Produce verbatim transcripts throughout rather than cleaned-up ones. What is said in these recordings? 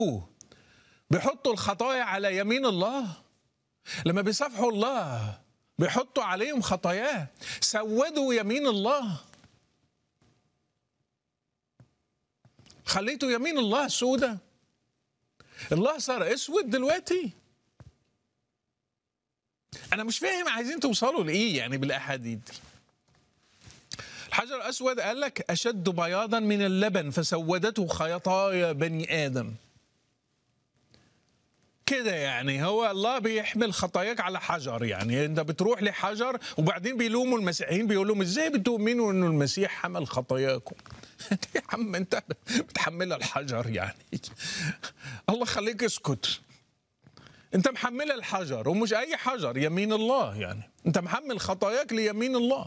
بيحطوا الخطايا على يمين الله، لما بيصافحوا الله بيحطوا عليهم خطاياه، سودوا يمين الله، خليتوا يمين الله سودة. الله صار اسود دلوقتي. انا مش فاهم عايزين توصلوا لايه يعني بالاحاديث دي. الحجر الاسود قال لك اشد بياضا من اللبن فسودته خطايا بني ادم. كده يعني هو الله بيحمل خطاياك على حجر، يعني انت بتروح لحجر وبعدين بيلوموا المسيحيين بيقولوا لهم ازاي بتؤمنوا انه المسيح حمل خطاياكم؟ يا عم انت بتحملها الحجر يعني. الله خليك اسكت. انت محملها الحجر، ومش اي حجر، يمين الله، يعني انت محمل خطاياك ليمين الله.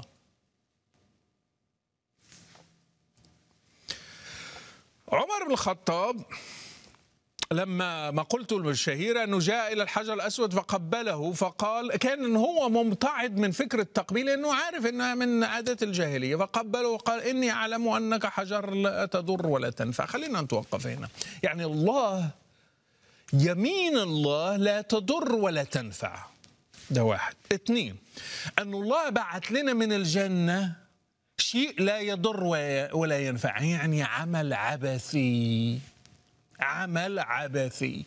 عمر بن الخطاب لما مقولته الشهيرة أنه جاء إلى الحجر الأسود فقبله، فقال كان هو ممتعض من فكرة التقبيل لأنه عارف أنها من عادات الجاهلية، فقبله وقال إني أعلم أنك حجر لا تضر ولا تنفع. خلينا نتوقف هنا. يعني الله، يمين الله لا تضر ولا تنفع، ده واحد. اثنين، أن الله بعث لنا من الجنة شيء لا يضر ولا ينفع، يعني عمل عبثي، عمل عبثي.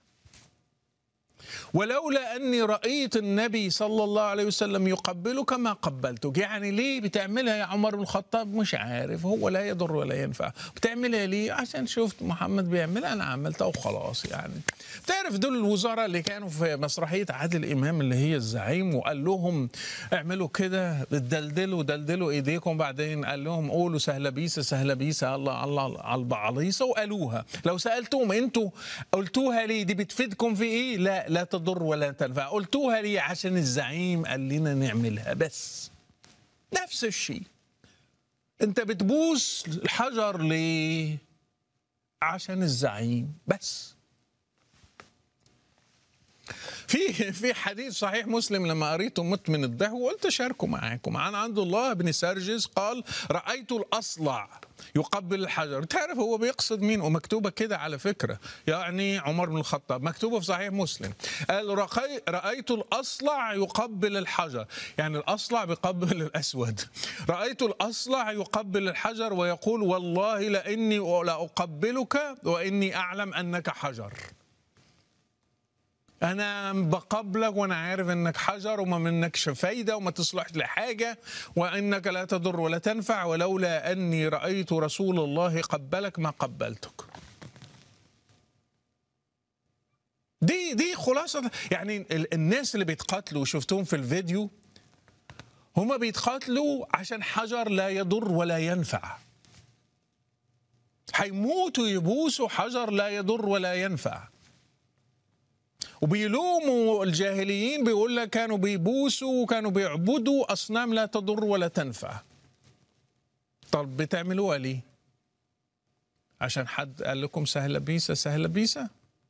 ولولا أني رأيت النبي صلى الله عليه وسلم يقبلك ما قبلتك. يعني ليه بتعملها يا عمر بن الخطاب؟ مش عارف، هو لا يضر ولا ينفع. بتعملها ليه؟ عشان شفت محمد بيعملها أنا عملتها وخلاص. يعني بتعرف دول الوزراء اللي كانوا في مسرحية عادل إمام اللي هي الزعيم، وقال لهم اعملوا كده، دلدلوا دلدلوا ايديكم، بعدين قال لهم قولوا سهله بيسه سهله بيسه الله الله على البعضيسه، وقالوها. لو سالتهم انتوا قلتوها ليه؟ دي بتفيدكم في ايه؟ لا لا تضر ولا تنفع. قلتوها ليه؟ عشان الزعيم قال لنا نعملها بس. نفس الشيء. انت بتبوس الحجر ليه؟ عشان الزعيم بس. في في حديث صحيح مسلم لما قريته مت من الضحك وقلت اشاركه معاكم، عن عبد الله بن سرجس قال رايت الاصلع يقبل الحجر. تعرف هو بيقصد مين؟ ومكتوبه كده على فكره، يعني عمر بن الخطاب، مكتوبه في صحيح مسلم. قال رايت الاصلع يقبل الحجر، يعني الاصلع بيقبل الاسود. رايت الاصلع يقبل الحجر ويقول والله لاني لاقبلك واني اعلم انك حجر. أنا بقبلك وأنا عارف إنك حجر وما منكش فايدة وما تصلحش لحاجة وإنك لا تضر ولا تنفع، ولولا أني رأيت رسول الله قبلك ما قبلتك. دي دي خلاصة. يعني الناس اللي بيتقاتلوا شفتهم في الفيديو، هما بيتقاتلوا عشان حجر لا يضر ولا ينفع. هيموتوا يبوسوا حجر لا يضر ولا ينفع. وبيلوموا الجاهليين، بيقول لك كانوا بيبوسوا وكانوا بيعبدوا أصنام لا تضر ولا تنفع. طب بتعملوها ليه؟ عشان حد قال لكم سهلة بيسة سهلة بيسة؟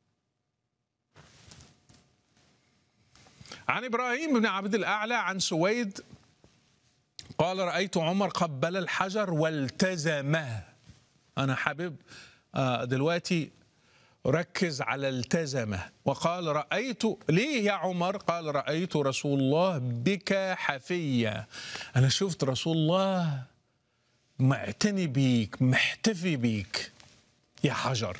عن إبراهيم بن عبد الأعلى عن سويد قال رأيت عمر قبل الحجر والتزمه. أنا حابب دلوقتي ركز على التزمه. وقال رأيت ليه يا عمر؟ قال رأيت رسول الله بك حفية. أنا شفت رسول الله معتني بيك، محتفي بيك يا حجر.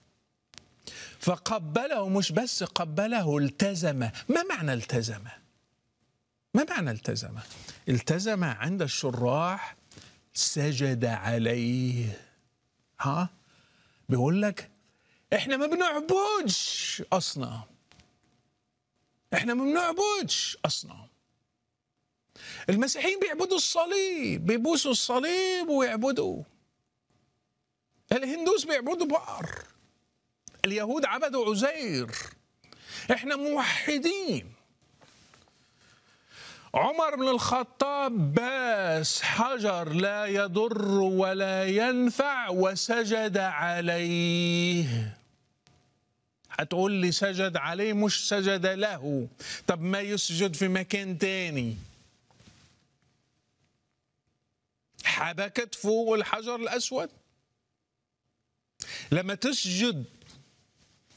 فقبله، مش بس قبله، التزمه. ما معنى التزمه؟ ما معنى التزمه؟ التزم عند الشراح سجد عليه. ها؟ بيقول لك احنا ما بنعبدش اصنام، احنا ما بنعبدش اصنام. المسيحيين بيعبدوا الصليب، بيبوسوا الصليب ويعبدوا. الهندوس بيعبدوا بقر. اليهود عبدوا عزير. احنا موحدين. عمر بن الخطاب باس حجر لا يضر ولا ينفع وسجد عليه. هتقول لي سجد عليه، مش سجد له. طب ما يسجد في مكان تاني. حبكت فوق الحجر الأسود. لما تسجد